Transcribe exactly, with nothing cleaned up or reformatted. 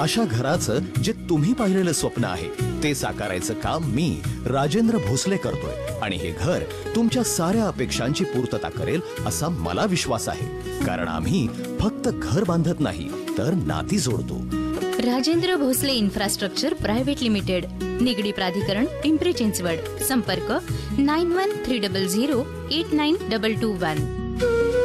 अशा घराचं जे तुम्ही पाहिलेलं स्वप्न आहे ते साकारायचं काम मी राजेंद्र भोसले करतोय आणि हे घर तुमच्या साऱ्या अपेक्षांची पूर्तता करेल असा मला विश्वास आहे, कारण आम्ही फक्त घर बांधत नाही तर नाती जोडतो. Rajendra Bhosale infrastructure private limited, Nigdi प्राधिकरण, पिंपरी चिंचवड. संपर्क nine one three double zero eight nine double two one.